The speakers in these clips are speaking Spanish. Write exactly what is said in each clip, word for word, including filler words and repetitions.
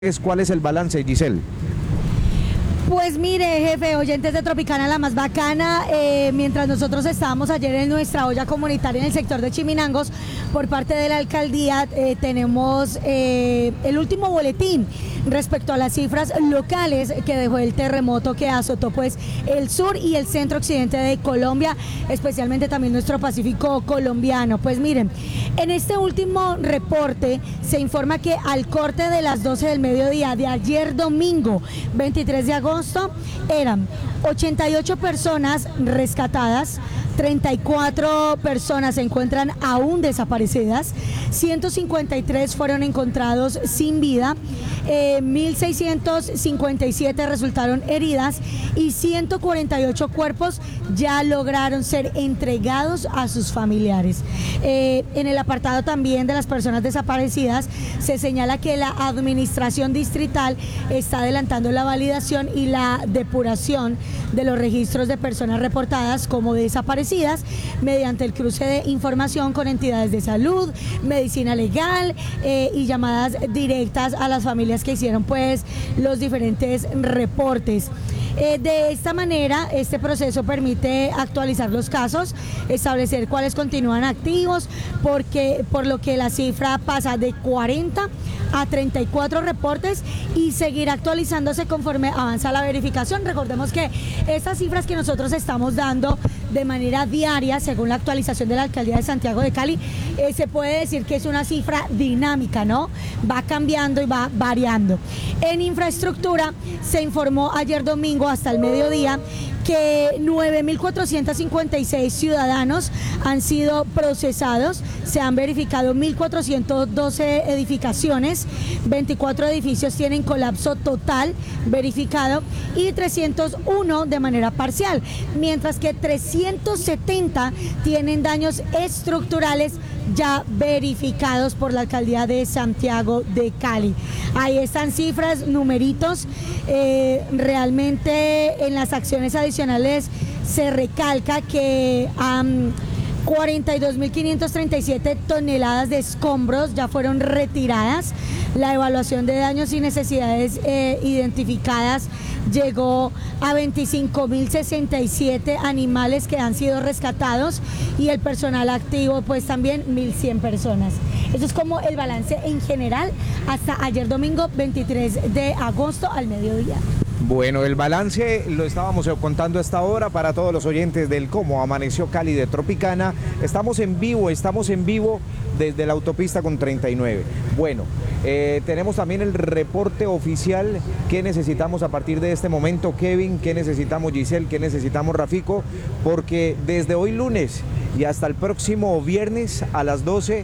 ¿Cuál es el balance, Giselle? Pues mire, jefe, oyentes de Tropicana, la más bacana, eh, mientras nosotros estábamos ayer en nuestra olla comunitaria en el sector de Chiminangos, por parte de la alcaldía eh, tenemos eh, el último boletín respecto a las cifras locales que dejó el terremoto que azotó pues el sur y el centro occidente de Colombia, especialmente también nuestro Pacífico colombiano. Pues miren, en este último reporte se informa que al corte de las doce del mediodía de ayer domingo veintitrés de agosto eran ochenta y ocho personas rescatadas, treinta y cuatro personas se encuentran aún desaparecidas, ciento cincuenta y tres fueron encontrados sin vida, eh, mil seiscientos cincuenta y siete resultaron heridas y ciento cuarenta y ocho cuerpos ya lograron ser entregados a sus familiares. Eh, en el apartado también de las personas desaparecidas se señala que la administración distrital está adelantando la validación y la depuración de los registros de personas reportadas como desaparecidas mediante el cruce de información con entidades de salud, medicina legal eh, y llamadas directas a las familias que hicieron pues los diferentes reportes. Eh, de esta manera, este proceso permite actualizar los casos, establecer cuáles continúan activos, porque, por lo que la cifra pasa de cuarenta a treinta y cuatro reportes y seguirá actualizándose conforme avanza la verificación. Recordemos que estas cifras que nosotros estamos dando de manera diaria, según la actualización de la Alcaldía de Santiago de Cali, eh, se puede decir que es una cifra dinámica, ¿no? Va cambiando y va variando. En infraestructura se informó ayer domingo hasta el mediodía que nueve mil cuatrocientos cincuenta y seis ciudadanos han sido procesados, se han verificado mil cuatrocientas doce edificaciones, veinticuatro edificios tienen colapso total verificado y trescientos uno de manera parcial, mientras que trescientos setenta tienen daños estructurales ya verificados por la Alcaldía de Santiago de Cali. Ahí están cifras, numeritos, eh, realmente en las acciones adicionales se recalca que um, cuarenta y dos mil quinientas treinta y siete toneladas de escombros ya fueron retiradas. La evaluación de daños y necesidades eh, identificadas llegó a veinticinco mil sesenta y siete animales que han sido rescatados y el personal activo pues también mil cien personas. Eso es como el balance en general hasta ayer domingo veintitrés de agosto al mediodía. Bueno, el balance lo estábamos contando a esta hora para todos los oyentes del Cómo Amaneció Cali de Tropicana. Estamos en vivo, estamos en vivo desde la autopista con treinta y nueve. Bueno, eh, tenemos también el reporte oficial que necesitamos a partir de este momento, Kevin, que necesitamos Giselle, que necesitamos Rafico, porque desde hoy lunes y hasta el próximo viernes a las doce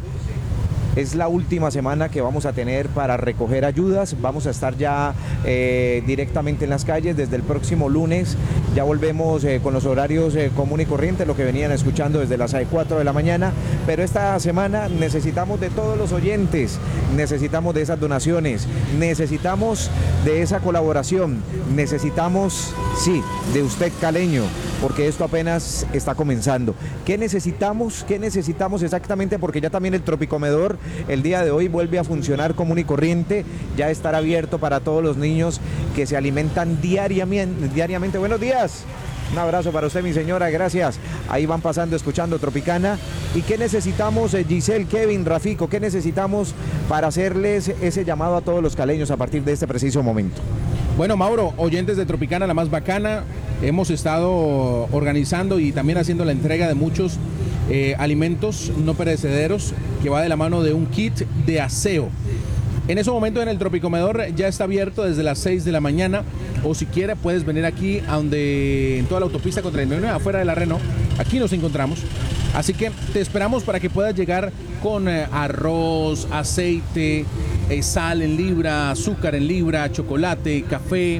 es la última semana que vamos a tener para recoger ayudas. Vamos a estar ya eh, directamente en las calles desde el próximo lunes. Ya volvemos eh, con los horarios eh, común y corriente, lo que venían escuchando desde las cuatro de la mañana. Pero esta semana necesitamos de todos los oyentes, necesitamos de esas donaciones, necesitamos de esa colaboración, necesitamos, sí, de usted caleño, porque esto apenas está comenzando. ¿Qué necesitamos? ¿Qué necesitamos exactamente? Porque ya también el Tropicomedor el día de hoy vuelve a funcionar común y corriente, ya estará abierto para todos los niños que se alimentan diariamente. diariamente. Buenos días. Un abrazo para usted, mi señora, gracias. Ahí van pasando, escuchando Tropicana. ¿Y qué necesitamos, eh, Giselle, Kevin, Rafico? ¿Qué necesitamos para hacerles ese llamado a todos los caleños a partir de este preciso momento? Bueno, Mauro, oyentes de Tropicana, la más bacana, hemos estado organizando y también haciendo la entrega de muchos eh, alimentos no perecederos que va de la mano de un kit de aseo. En ese momento en el Tropicomedor ya está abierto desde las seis de la mañana, o si quieres puedes venir aquí a donde, en toda la autopista con treinta y nueve, afuera de la Renault, aquí nos encontramos. Así que te esperamos para que puedas llegar con eh, arroz, aceite, eh, sal en libra, azúcar en libra, chocolate, café,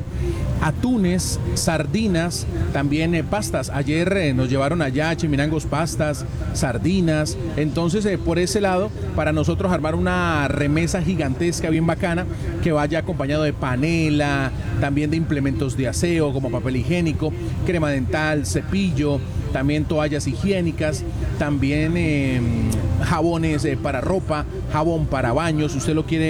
atunes, sardinas, también eh, pastas. Ayer eh, nos llevaron allá a Chiminangos pastas, sardinas. Entonces, eh, por ese lado, para nosotros armar una remesa gigantesca, bien bacana, que vaya acompañado de panela, también de implementos de aseo como papel higiénico, crema dental, cepillo, también toallas higiénicas, también eh, jabones eh, para ropa, jabón para baños. Si usted lo quiere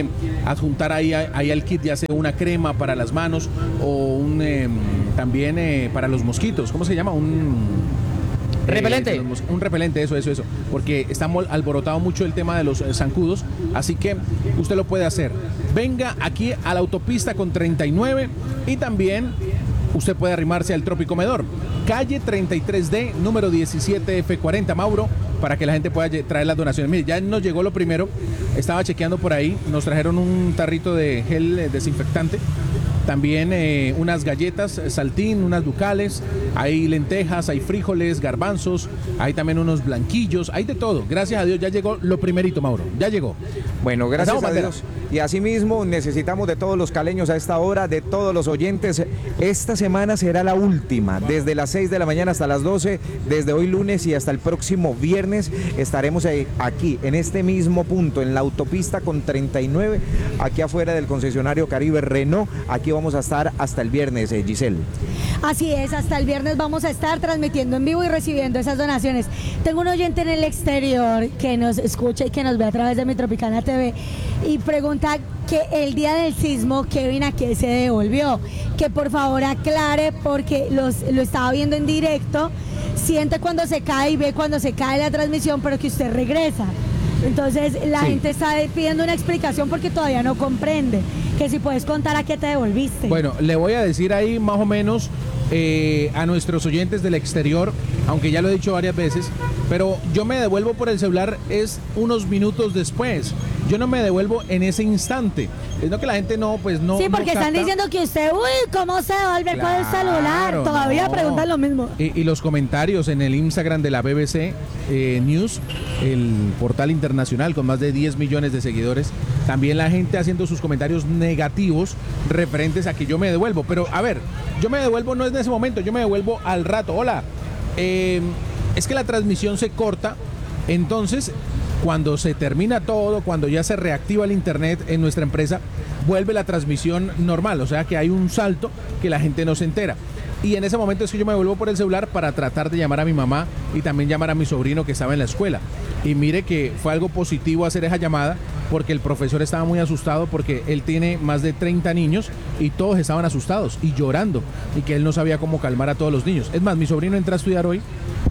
adjuntar ahí, ahí al kit ya sea una crema para las manos o un eh, también eh, para los mosquitos. ¿Cómo se llama? Un... Repelente. Eh, un repelente, eso, eso, eso. Porque está alborotado mucho el tema de los eh, zancudos. Así que usted lo puede hacer. Venga aquí a la autopista con treinta y nueve y también usted puede arrimarse al Tropicomedor. Calle treinta y tres D, número diecisiete F cuarenta, Mauro, para que la gente pueda traer las donaciones. Mire, ya nos llegó lo primero. Estaba chequeando por ahí. Nos trajeron un tarrito de gel eh, desinfectante. También eh, unas galletas saltín, unas ducales, hay lentejas, hay frijoles, garbanzos, hay también unos blanquillos, hay de todo. Gracias a Dios ya llegó lo primerito, Mauro, ya llegó. Bueno, gracias Pasamos, a bandera. Dios. Y asimismo necesitamos de todos los caleños a esta hora, de todos los oyentes. Esta semana será la última, desde las seis de la mañana hasta las doce, desde hoy lunes y hasta el próximo viernes estaremos ahí, aquí, en este mismo punto, en la autopista con treinta y nueve, aquí afuera del concesionario Caribe Renault. Aquí vamos a estar hasta el viernes, eh, Giselle. Así es, hasta el viernes vamos a estar transmitiendo en vivo y recibiendo esas donaciones. Tengo un oyente en el exterior que nos escucha y que nos ve a través de Mi Tropicana T V y pregunta que el día del sismo Kevin a qué se devolvió, que por favor aclare porque los, lo estaba viendo en directo, siente cuando se cae y ve cuando se cae la transmisión, pero que usted regresa. Entonces la Sí. gente está pidiendo una explicación porque todavía no comprende, que si puedes contar a qué te devolviste. Bueno, le voy a decir ahí más o menos eh, a nuestros oyentes del exterior, aunque ya lo he dicho varias veces, pero yo me devuelvo por el celular es unos minutos después. Yo no me devuelvo en ese instante. Es no que la gente no, pues no. Sí, porque no están capta. diciendo que usted, uy, ¿cómo se devuelve con el celular? Claro, Todavía no. preguntan lo mismo. Y, y los comentarios en el Instagram de la B B C eh, News, el portal internacional con más de diez millones de seguidores, también la gente haciendo sus comentarios negativos referentes a que yo me devuelvo. Pero a ver, yo me devuelvo no es en ese momento, yo me devuelvo al rato. Hola, eh, es que la transmisión se corta, entonces cuando se termina todo, cuando ya se reactiva el internet en nuestra empresa, vuelve la transmisión normal, o sea que hay un salto que la gente no se entera. Y en ese momento es que yo me vuelvo por el celular para tratar de llamar a mi mamá y también llamar a mi sobrino que estaba en la escuela. Y mire que fue algo positivo hacer esa llamada porque el profesor estaba muy asustado porque él tiene más de treinta niños y todos estaban asustados y llorando y que él no sabía cómo calmar a todos los niños. Es más, mi sobrino entra a estudiar hoy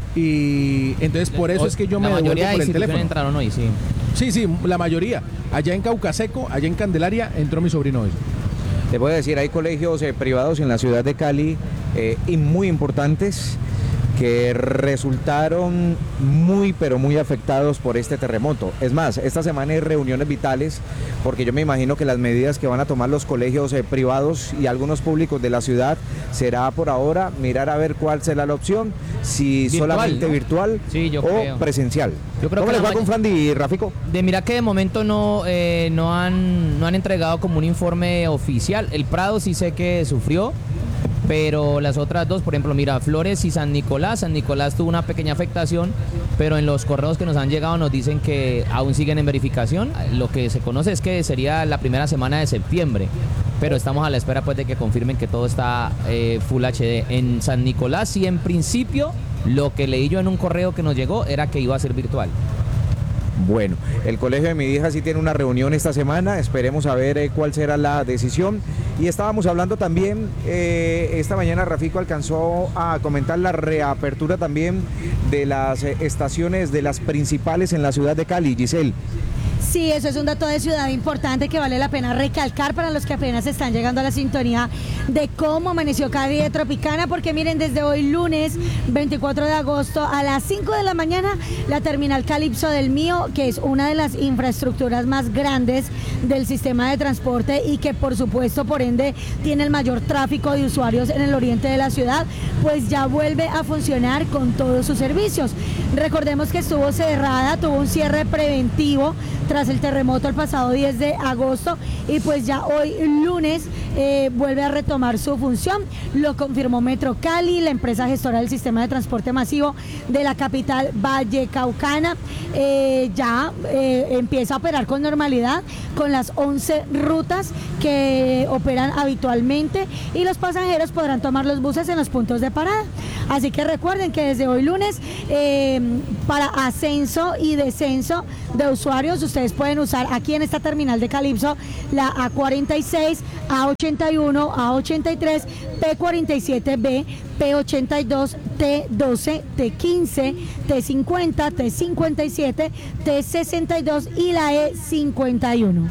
y entonces por eso es que yo me devuelvo por el teléfono. Entraron hoy, sí. Sí, sí, la mayoría. Allá en Caucaseco, allá en Candelaria, entró mi sobrino hoy. Te voy a decir, hay colegios eh, privados en la ciudad de Cali eh, y muy importantes que resultaron muy pero muy afectados por este terremoto. Es más, esta semana hay reuniones vitales porque yo me imagino que las medidas que van a tomar los colegios eh, privados y algunos públicos de la ciudad será por ahora mirar a ver cuál será la opción, si Virtual, solamente ¿no? virtual Sí, yo o creo. presencial. Yo creo ¿Cómo que les la va con may- Fran y Rafico? De mira que de momento no, eh, no, han, no han entregado como un informe oficial. El Prado sí sé que sufrió, pero las otras dos, por ejemplo, mira, Flores y San Nicolás. San Nicolás tuvo una pequeña afectación, pero en los correos que nos han llegado nos dicen que aún siguen en verificación. Lo que se conoce es que sería la primera semana de septiembre, pero estamos a la espera pues de que confirmen que todo está eh, Full H D. En San Nicolás y en principio lo que leí yo en un correo que nos llegó era que iba a ser virtual. Bueno, el colegio de mi hija sí tiene una reunión esta semana, esperemos a ver eh, cuál será la decisión. Y estábamos hablando también, eh, esta mañana Rafico alcanzó a comentar la reapertura también de las eh, estaciones de las principales en la ciudad de Cali, Giselle. Sí, eso es un dato de ciudad importante que vale la pena recalcar para los que apenas están llegando a la sintonía de cómo amaneció Cali de Tropicana, porque miren, desde hoy lunes veinticuatro de agosto a las cinco de la mañana, la terminal Calipso del Mío, que es una de las infraestructuras más grandes del sistema de transporte y que por supuesto por ende tiene el mayor tráfico de usuarios en el oriente de la ciudad, pues ya vuelve a funcionar con todos sus servicios. Recordemos que estuvo cerrada, tuvo un cierre preventivo tras el terremoto el pasado diez de agosto y pues ya hoy lunes eh, vuelve a retomar su función. Lo confirmó Metro Cali, la empresa gestora del sistema de transporte masivo de la capital vallecaucana. Eh, ya eh, empieza a operar con normalidad con las once rutas que operan habitualmente y los pasajeros podrán tomar los buses en los puntos de parada. Así que recuerden que desde hoy lunes, eh, para ascenso y descenso de usuarios, ustedes pueden usar aquí en esta terminal de Calypso la A cuarenta y seis, A ochenta y uno, A ochenta y tres, P cuarenta y siete B, P ochenta y dos, T doce, T quince, T cincuenta, T cincuenta y siete, T sesenta y dos y la E cincuenta y uno.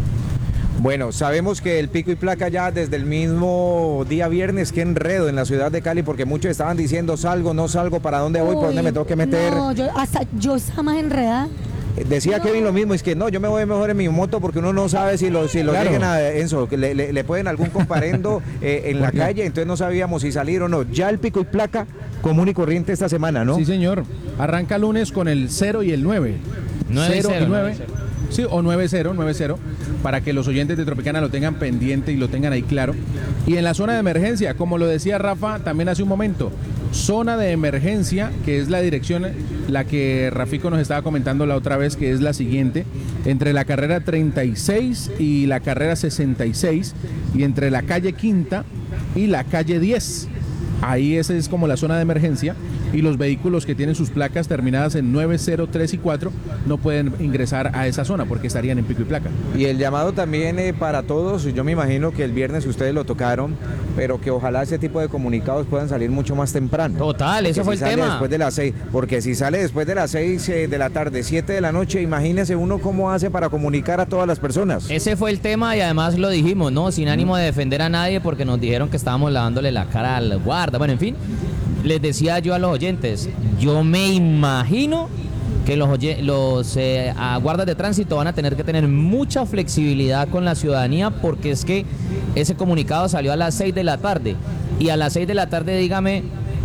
Bueno, sabemos que el pico y placa ya desde el mismo día viernes, qué enredo en la ciudad de Cali, porque muchos estaban diciendo salgo, no salgo, para dónde voy, por dónde me tengo que meter. No, yo, hasta yo estaba más enredada. Decía No. Kevin lo mismo, es que no, yo me voy mejor en mi moto porque uno no sabe si lo, si lo Claro. lleguen a Enzo, que le, le, le pueden algún comparendo eh, en la ¿Por qué? calle, entonces no sabíamos si salir o no. Ya el pico y placa común y corriente esta semana, ¿no? Sí, señor. Arranca lunes con el cero y el nueve. nueve cero cero, y nueve. nueve Sí, o nueve cero, nueve cero, para que los oyentes de Tropicana lo tengan pendiente y lo tengan ahí claro. Y en la zona de emergencia, como lo decía Rafa también hace un momento, zona de emergencia, que es la dirección, la que Rafico nos estaba comentando la otra vez, que es la siguiente, entre la carrera treinta y seis y la carrera sesenta y seis, y entre la calle Quinta y la calle diez. Ahí esa es como la zona de emergencia, y los vehículos que tienen sus placas terminadas en nueve cero, tres y cuatro no pueden ingresar a esa zona porque estarían en pico y placa. Y el llamado también eh, para todos, yo me imagino que el viernes ustedes lo tocaron, pero que ojalá ese tipo de comunicados puedan salir mucho más temprano. Total, Porque ese fue si el sale tema. Después de las seis, porque si sale después de las seis eh, de la tarde, siete de la noche, imagínese uno cómo hace para comunicar a todas las personas. Ese fue el tema y además lo dijimos, ¿no? Sin ánimo de defender a nadie porque nos dijeron que estábamos lavándole la cara al guarda. Bueno, en fin, les decía yo a los oyentes, yo me imagino que los, oye- los eh, a guardas de tránsito van a tener que tener mucha flexibilidad con la ciudadanía porque es que ese comunicado salió a las seis de la tarde y a las seis de la tarde, dígame,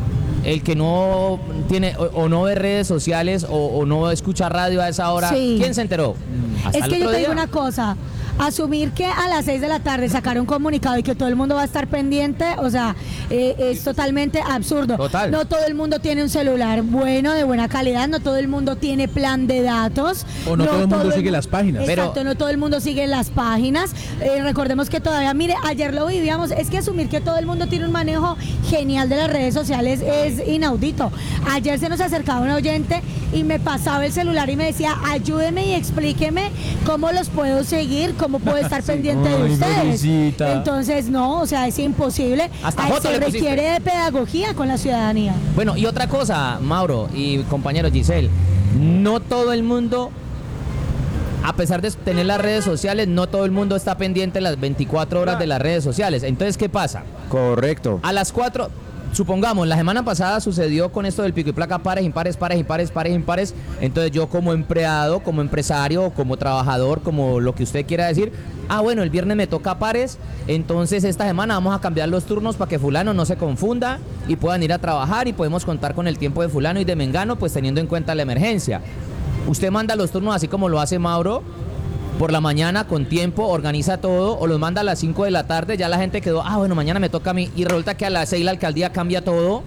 el que no tiene o, o no ve redes sociales o, o no escucha radio a esa hora, Sí. ¿quién se enteró? Hasta Es el que yo otro te digo día. una cosa, asumir que a las seis de la tarde sacar un comunicado y que todo el mundo va a estar pendiente, o sea, eh, es totalmente absurdo. Total. No todo el mundo tiene un celular bueno, de buena calidad, no todo el mundo tiene plan de datos. O no todo el mundo sigue mu- las páginas. Exacto, Pero- no todo el mundo sigue las páginas. Eh, recordemos que todavía, mire, ayer lo vivíamos, es que asumir que todo el mundo tiene un manejo genial de las redes sociales es inaudito. Ayer se nos acercaba un oyente y me pasaba el celular y me decía, ayúdeme y explíqueme cómo los puedo seguir, cómo puedo estar pendiente de Ay, ustedes. Felicita. Entonces, no, o sea, es imposible. Hasta Ay, foto se le pusiste. requiere de pedagogía con la ciudadanía. Bueno, y otra cosa, Mauro y compañero Giselle, no todo el mundo, a pesar de tener las redes sociales, no todo el mundo está pendiente las veinticuatro horas de las redes sociales. Entonces, ¿qué pasa? Correcto. A las cuatro, supongamos, la semana pasada sucedió con esto del pico y placa pares, impares, pares, impares, pares, impares. Entonces yo como empleado, como empresario, como trabajador, como lo que usted quiera decir, ah, bueno, el viernes me toca pares, entonces esta semana vamos a cambiar los turnos para que fulano no se confunda y puedan ir a trabajar y podemos contar con el tiempo de fulano y de mengano, pues teniendo en cuenta la emergencia. Usted manda los turnos así como lo hace Mauro, por la mañana con tiempo, organiza todo, o los manda a las cinco de la tarde, ya la gente quedó, ah, bueno, mañana me toca a mí, y resulta que a las seis la alcaldía cambia todo.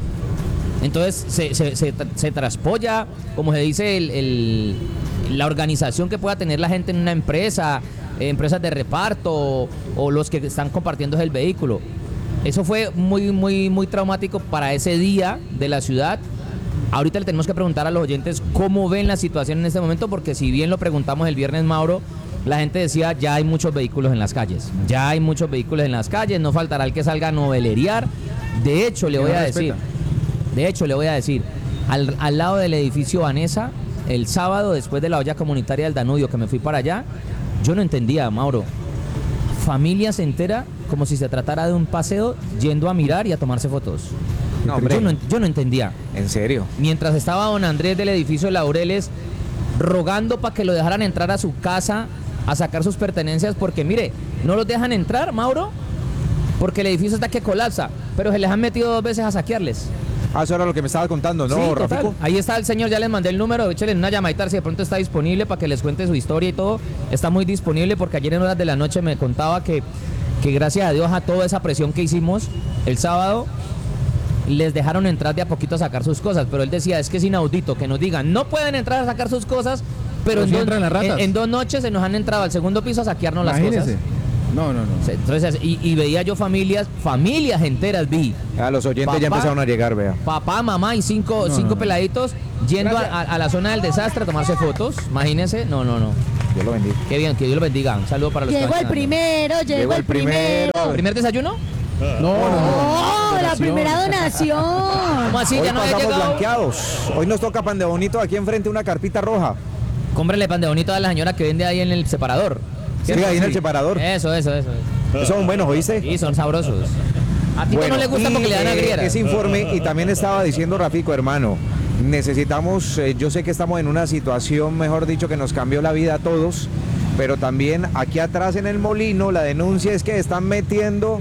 Entonces se, se, se, se traspolla, como se dice, el, el- la organización que pueda tener la gente en una empresa, eh, empresas de reparto, o, o los que están compartiendo el vehículo. Eso fue muy, muy, muy traumático para ese día de la ciudad. Ahorita le tenemos que preguntar a los oyentes cómo ven la situación en este momento, porque si bien lo preguntamos el viernes, Mauro, la gente decía, ya hay muchos vehículos en las calles, ya hay muchos vehículos en las calles, no faltará el que salga a novelerear. De hecho, le Que voy no a respeta. decir, de hecho, le voy a decir, al, al lado del edificio Vanessa, el sábado, después de la olla comunitaria del Danubio, que me fui para allá, yo no entendía, Mauro, familias enteras, como si se tratara de un paseo, yendo a mirar y a tomarse fotos. No, hombre. Yo no, yo no entendía. En serio. Mientras estaba don Andrés del edificio Laureles rogando para que lo dejaran entrar a su casa a sacar sus pertenencias, porque mire, no los dejan entrar, Mauro, porque el edificio está que colapsa, pero se les han metido dos veces a saquearles. Ah, eso era lo que me estaba contando, ¿no, Sí, total. Rafico? Ahí está el señor, ya les mandé el número, échenle una llamadita si de pronto está disponible para que les cuente su historia y todo. Está muy disponible porque ayer en horas de la noche me contaba que, que gracias a Dios a toda esa presión que hicimos el sábado, les dejaron entrar de a poquito a sacar sus cosas, pero él decía, es que es inaudito que nos digan, no pueden entrar a sacar sus cosas, pero Pero en, sí dos, entran las ratas. en- en dos noches se nos han entrado al segundo piso a saquearnos las Imagínese. cosas. No, no, no. Entonces, y, y veía yo familias, familias enteras vi. A los oyentes Papá, ya empezaron a llegar, vea. Papá, mamá y cinco, No, cinco no, no. peladitos yendo a, a- a la zona del desastre a tomarse fotos. Imagínense. No, no, no. Dios lo bendiga. Qué bien, que Dios los bendiga. Un saludo para los que Llegó van el llegando. primero, llegó, Llegó el el primero. primero. ¿Primer desayuno? No, no, no. ¡Oh, la Donación. primera donación! ¿Cómo así? Hoy ¿Ya no había pasamos llegado? blanqueados. Hoy nos toca pan de bonito aquí enfrente, una carpita roja. Cómprele pan de bonito a la señora que vende ahí en el separador. Sí, ahí en el separador. Eso, eso, eso. Esos son buenos, ¿oíste? Sí, son sabrosos. A ti Bueno, no le gusta y, porque le dan eh, agriera. ese informe, y también estaba diciendo Rafico, hermano, necesitamos, eh, yo sé que estamos en una situación, mejor dicho, que nos cambió la vida a todos, pero también aquí atrás en el molino la denuncia es que están metiendo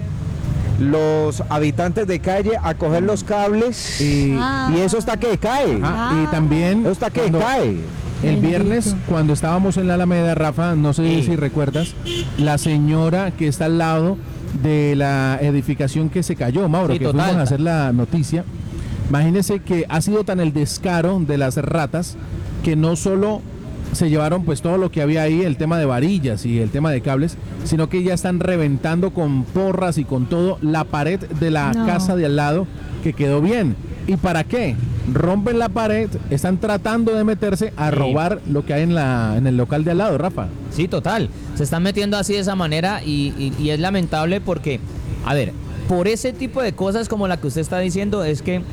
los habitantes de calle a coger los cables Y, Ah. y eso está que cae. ajá, y también Eso está que cuando- cae. el Bendito. viernes, cuando estábamos en la Alameda, Rafa, no sé Sí. si recuerdas, la señora que está al lado de la edificación que se cayó, Mauro, Sí, que total. fuimos a hacer la noticia. Imagínense que ha sido tan el descaro de las ratas que no solo se llevaron pues todo lo que había ahí, el tema de varillas y el tema de cables, sino que ya están reventando con porras y con todo la pared de la No. casa de al lado que quedó bien. ¿Y para qué? Rompen la pared, están tratando de meterse a Sí. robar lo que hay en la en el local de al lado, Rafa. Sí, total. Se están metiendo así de esa manera y, y- y es lamentable porque, a ver, por ese tipo de cosas como la que usted está diciendo es que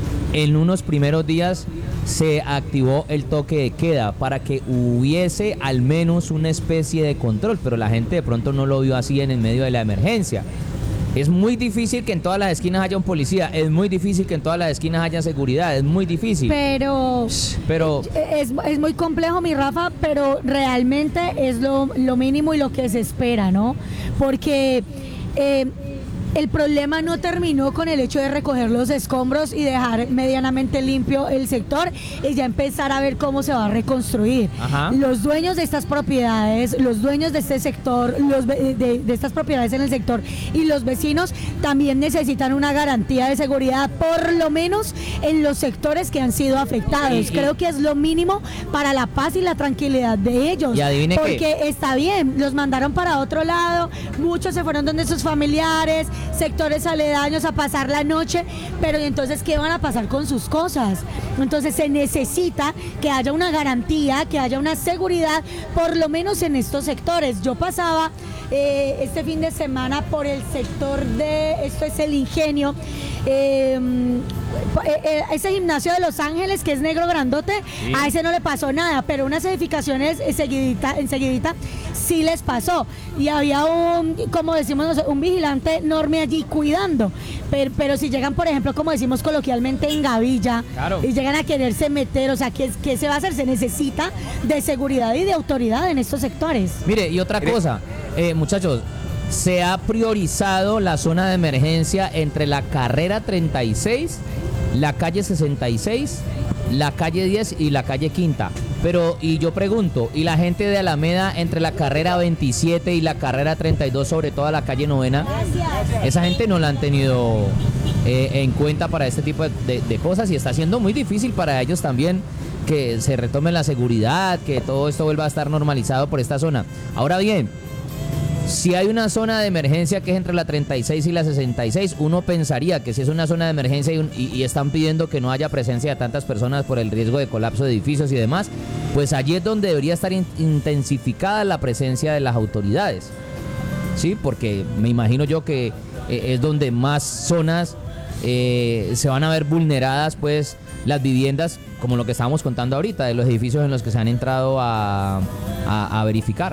en unos primeros días se activó el toque de queda para que hubiese al menos una especie de control, pero la gente de pronto no lo vio así en el medio de la emergencia. Es muy difícil que en todas las esquinas haya un policía, es muy difícil que en todas las esquinas haya seguridad, es muy difícil. Pero Pero es, es muy complejo, mi Rafa, pero realmente es lo, lo mínimo y lo que se espera, ¿no? Porque eh, el problema no terminó con el hecho de recoger los escombros y dejar medianamente limpio el sector y ya empezar a ver cómo se va a reconstruir. Ajá. Los dueños de estas propiedades, los dueños de este sector, los ve- de, de estas propiedades en el sector y los vecinos también necesitan una garantía de seguridad, por lo menos en los sectores que han sido afectados. Y- y- Creo que es lo mínimo para la paz y la tranquilidad de ellos. Y adivine qué. porque está bien, los mandaron para otro lado, muchos se fueron donde sus familiares, sectores aledaños a pasar la noche, pero ¿y entonces qué van a pasar con sus cosas? Entonces se necesita que haya una garantía, que haya una seguridad, por lo menos en estos sectores. Yo pasaba eh, este fin de semana por el sector de, esto es el Ingenio, eh, eh, ese gimnasio de Los Ángeles que es negro grandote, Sí. a ese no le pasó nada, pero unas edificaciones enseguidita, enseguidita sí les pasó. Y había un, como decimos nosotros, un vigilante enorme allí cuidando. Pero, pero si llegan, por ejemplo, como decimos coloquialmente, en gavilla, Claro. y llegan a quererse meter, o sea, ¿qué, qué se va a hacer? Se necesita de seguridad y de autoridad en estos sectores. mire, y otra cosa, eh, muchachos, se ha priorizado la zona de emergencia entre la carrera treinta y seis, la calle sesenta y seis, la calle diez y la calle Quinta. Pero, y yo pregunto, ¿y la gente de Alameda entre la carrera veintisiete y la carrera treinta y dos, sobre toda la calle novena? Esa gente no la han tenido eh, en cuenta para este tipo de, de- de cosas y está siendo muy difícil para ellos también que se retome la seguridad, que todo esto vuelva a estar normalizado por esta zona. Ahora bien, si hay una zona de emergencia que es entre la treinta y seis y la sesenta y seis, uno pensaría que si es una zona de emergencia y, un- y- y están pidiendo que no haya presencia de tantas personas por el riesgo de colapso de edificios y demás, pues allí es donde debería estar in- intensificada la presencia de las autoridades. Sí, porque me imagino yo que eh, es donde más zonas eh, se van a ver vulneradas, pues las viviendas, como lo que estábamos contando ahorita, de los edificios en los que se han entrado a, a- a verificar.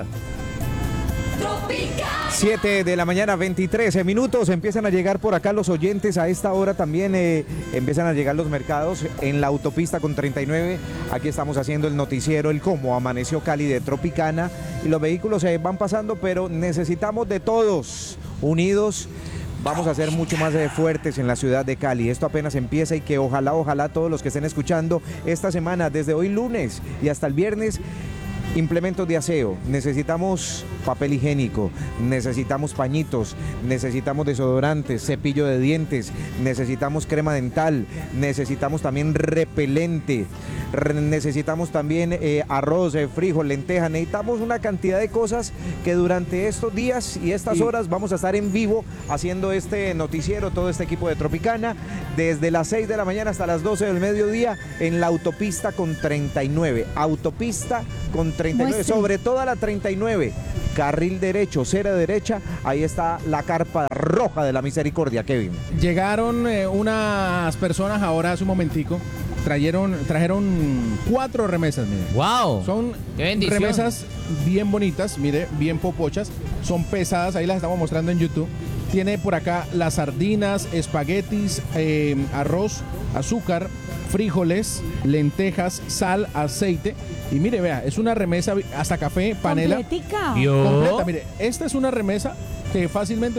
siete de la mañana, veintitrés minutos. Empiezan a llegar por acá los oyentes. A esta hora también eh, empiezan a llegar los mercados en la autopista con treinta y nueve. Aquí estamos haciendo el noticiero, el cómo amaneció Cali de Tropicana. Y los vehículos se van pasando, pero necesitamos de todos unidos. Vamos a ser mucho más eh, fuertes en la ciudad de Cali. Esto apenas empieza y que ojalá, ojalá todos los que estén escuchando esta semana, desde hoy lunes y hasta el viernes, Implementos de aseo, necesitamos papel higiénico, necesitamos pañitos, necesitamos desodorantes, cepillo de dientes, necesitamos crema dental, necesitamos también repelente, re- necesitamos también eh, arroz, eh, frijol, lentejas, necesitamos una cantidad de cosas que durante estos días y estas Y- horas vamos a estar en vivo haciendo este noticiero, todo este equipo de Tropicana, desde las seis de la mañana hasta las doce del mediodía en la autopista con treinta y nueve, autopista con treinta y nueve, Muestre. sobre toda la treinta y nueve, carril derecho, cera derecha, ahí está la carpa roja de la misericordia, Kevin. Llegaron eh, unas personas ahora hace un momentico, trajeron, trajeron cuatro remesas, mire. ¡Wow! Son ¡Qué bendición! remesas bien bonitas, mire, bien popochas, son pesadas, ahí las estamos mostrando en YouTube. Tiene por acá las sardinas, espaguetis, eh, arroz, azúcar, frijoles, lentejas, sal, aceite. Y mire, vea, es una remesa hasta café, panela. Completica. Yo- Completa, mire, esta es una remesa que fácilmente